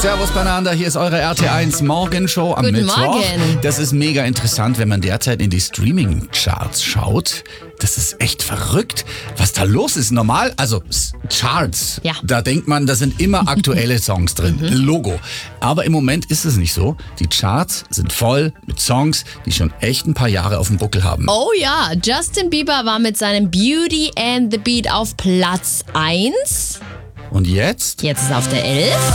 Servus Bananda, hier ist eure RT1 Morgenshow am Guten Mittwoch. Morgen. Das ist mega interessant, wenn man derzeit in die Streaming-Charts schaut. Das ist echt verrückt, was da los ist. Normal, also Charts, Ja. da denkt man, da sind immer aktuelle Songs drin. Logo. Aber im Moment ist es nicht so. Die Charts sind voll mit Songs, die schon echt ein paar Jahre auf dem Buckel haben. Oh ja, Justin Bieber war mit seinem Beauty and the Beat auf Platz 1. Und jetzt? Jetzt ist er auf der 11.